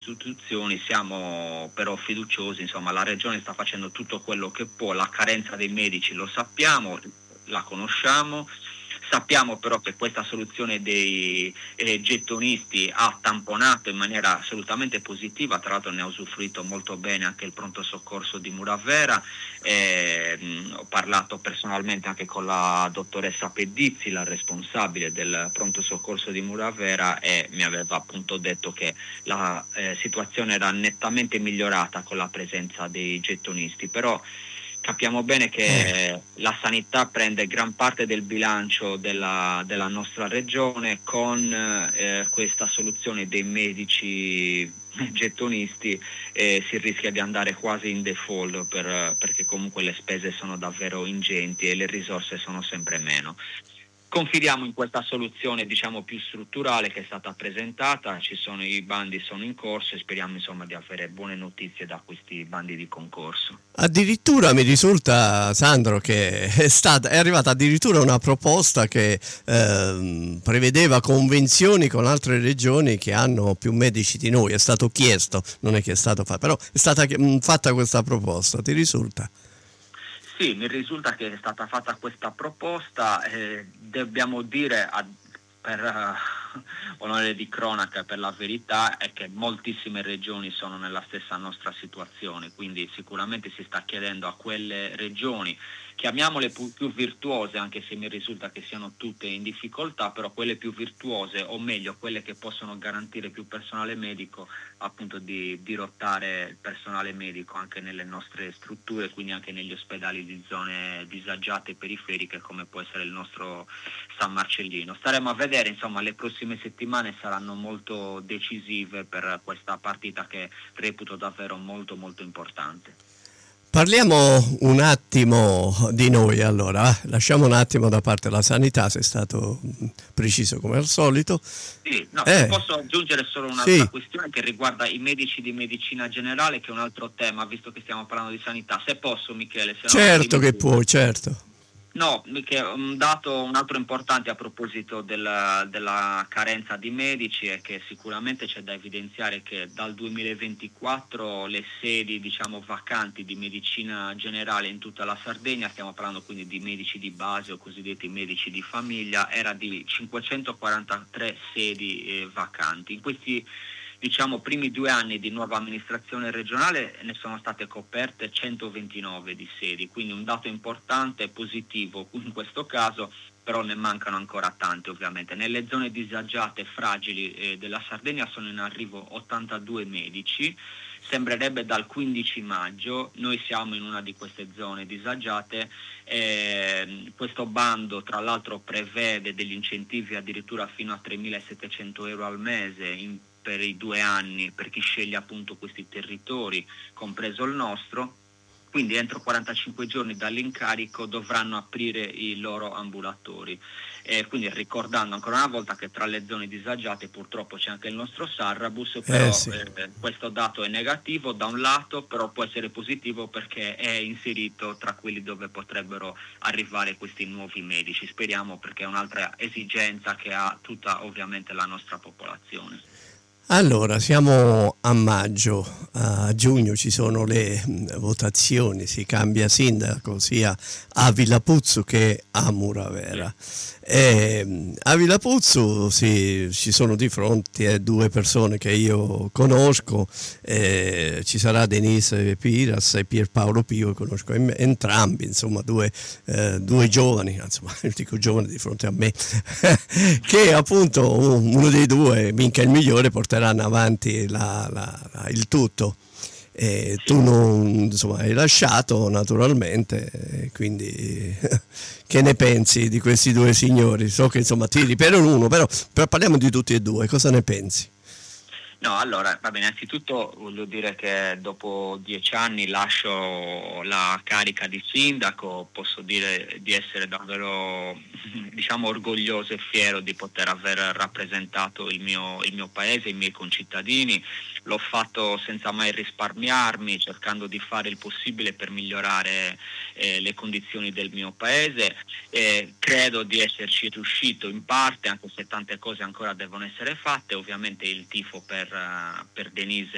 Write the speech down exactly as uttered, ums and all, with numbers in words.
istituzioni, siamo però fiduciosi, insomma la Regione sta facendo tutto quello che può, la carenza dei medici lo sappiamo, la conosciamo. Sappiamo però che questa soluzione dei eh, gettonisti ha tamponato in maniera assolutamente positiva, tra l'altro ne ha usufruito molto bene anche il pronto soccorso di Muravera, eh, mh, ho parlato personalmente anche con la dottoressa Pedizzi, la responsabile del pronto soccorso di Muravera, e mi aveva appunto detto che la eh, situazione era nettamente migliorata con la presenza dei gettonisti, però capiamo bene che la sanità prende gran parte del bilancio della, della nostra regione, con eh, questa soluzione dei medici gettonisti eh, si rischia di andare quasi in default per, perché comunque le spese sono davvero ingenti e le risorse sono sempre meno. Confidiamo in questa soluzione, diciamo, più strutturale che è stata presentata, ci sono i bandi, sono in corso e speriamo insomma di avere buone notizie da questi bandi di concorso. Addirittura mi risulta, Sandro, che è stata è arrivata addirittura una proposta che eh, prevedeva convenzioni con altre regioni che hanno più medici di noi. È stato chiesto, non è che è stato fatto, però è stata fatta questa proposta, ti risulta? Sì, mi risulta che è stata fatta questa proposta, eh, dobbiamo dire a, per uh, onore di cronaca, per la verità, è che moltissime regioni sono nella stessa nostra situazione, quindi sicuramente si sta chiedendo a quelle regioni, chiamiamole più, più virtuose, anche se mi risulta che siano tutte in difficoltà, però quelle più virtuose, o meglio quelle che possono garantire più personale medico, appunto di dirottare il personale medico anche nelle nostre strutture, quindi anche negli ospedali di zone disagiate e periferiche come può essere il nostro San Marcellino. Staremo a vedere, insomma, le prossime settimane saranno molto decisive per questa partita che reputo davvero molto molto importante. Parliamo un attimo di noi allora, lasciamo un attimo da parte la sanità, sei stato preciso come al solito. Sì, no, Eh, se posso aggiungere solo un'altra sì, questione che riguarda i medici di medicina generale, che è un altro tema, visto che stiamo parlando di sanità. Se posso, Michele, se no certo che rimetto. puoi, certo. No, che un dato, un altro importante a proposito della, della carenza di medici è che sicuramente c'è da evidenziare che dal duemilaventiquattro le sedi, diciamo, vacanti di medicina generale in tutta la Sardegna, stiamo parlando quindi di medici di base o cosiddetti medici di famiglia, era di cinquecentoquarantatré sedi eh, vacanti. In questi diciamo primi due anni di nuova amministrazione regionale ne sono state coperte centoventinove di sedi, quindi un dato importante e positivo in questo caso, però ne mancano ancora tante ovviamente. Nelle zone disagiate e fragili eh, della Sardegna sono in arrivo ottantadue medici, sembrerebbe dal quindici maggio, noi siamo in una di queste zone disagiate, eh, questo bando tra l'altro prevede degli incentivi addirittura fino a tremilasettecento euro al mese in per i due anni per chi sceglie appunto questi territori, compreso il nostro, quindi entro quarantacinque giorni dall'incarico dovranno aprire i loro ambulatori. Eh, quindi ricordando ancora una volta che tra le zone disagiate purtroppo c'è anche il nostro Sarrabus, però Eh sì. eh, questo dato è negativo da un lato, però può essere positivo perché è inserito tra quelli dove potrebbero arrivare questi nuovi medici. Speriamo, perché è un'altra esigenza che ha tutta ovviamente la nostra popolazione. Allora, siamo a maggio, a giugno ci sono le votazioni, si cambia sindaco sia a Villapuzzo che a Muravera. E a Villapuzzo sì, ci sono di fronte a due persone che io conosco, eh, ci sarà Denise Piras e Pierpaolo Pio, conosco entrambi, insomma due, eh, due giovani, insomma io dico giovani di fronte a me, che appunto uno dei due, minchia il migliore, porteranno avanti la, la, la, il tutto. E tu non, insomma, hai lasciato naturalmente, quindi che ne pensi di questi due signori? So che insomma tiri per uno, però, però parliamo di tutti e due, cosa ne pensi? No, allora, va bene, innanzitutto voglio dire che dopo dieci anni lascio la carica di sindaco, posso dire di essere davvero, diciamo, orgoglioso e fiero di poter aver rappresentato il mio, il mio paese, i miei concittadini. L'ho fatto senza mai risparmiarmi, cercando di fare il possibile per migliorare eh, le condizioni del mio paese. Eh, credo di esserci riuscito in parte, anche se tante cose ancora devono essere fatte. Ovviamente il tifo per, uh, per Denise